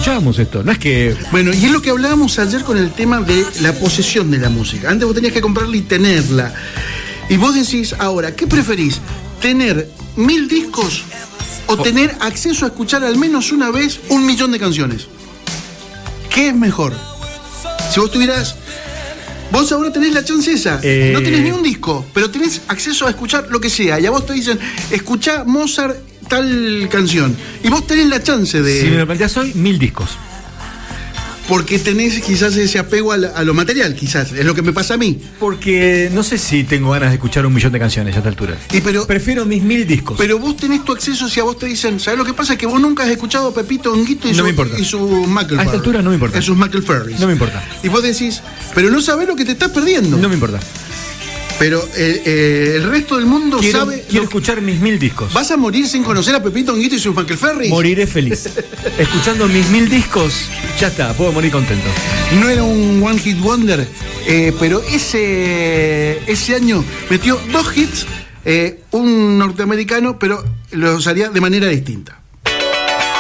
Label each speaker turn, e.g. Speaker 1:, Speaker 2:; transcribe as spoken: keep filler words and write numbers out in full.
Speaker 1: escuchábamos esto. No es que...
Speaker 2: Bueno, y es lo que hablábamos ayer con el tema de la posesión de la música. Antes vos tenías que comprarla y tenerla. Y vos decís, ahora, ¿qué preferís? ¿Tener mil discos o oh. tener acceso a escuchar al menos una vez un millón de canciones? ¿Qué es mejor? Si vos tuvieras... Vos ahora tenés la chance esa, eh... no tenés ni un disco, pero tenés acceso a escuchar lo que sea. Y a vos te dicen, escuchá Mozart tal canción. Y vos tenés la chance de...
Speaker 1: Si me lo planteás hoy, mil discos.
Speaker 2: Porque tenés quizás ese apego a, la, a lo material, quizás, es lo que me pasa a mí.
Speaker 1: Porque no sé si tengo ganas de escuchar un millón de canciones a esta altura.
Speaker 2: Y pero,
Speaker 1: prefiero mis mil discos.
Speaker 2: Pero vos tenés tu acceso si a vos te dicen, ¿sabés lo que pasa? Que vos nunca has escuchado a Pepito Honguito y
Speaker 1: no
Speaker 2: su,
Speaker 1: me importa.
Speaker 2: y su Muckleberry.
Speaker 1: A esta altura no me importa.
Speaker 2: Esos Muckleberries.
Speaker 1: No me importa.
Speaker 2: Y vos decís, pero no sabés lo que te estás perdiendo.
Speaker 1: No me importa.
Speaker 2: Pero eh, eh, el resto del mundo
Speaker 1: quiero,
Speaker 2: sabe...
Speaker 1: Quiero escuchar mis mil discos.
Speaker 2: ¿Vas a morir sin conocer a Pepito Honguito y sus Muckleberries?
Speaker 1: Moriré feliz. Escuchando mis mil discos, ya está, puedo morir contento.
Speaker 2: No era un One Hit Wonder, eh, pero ese, ese año metió dos hits, eh, un norteamericano, pero los haría de manera distinta.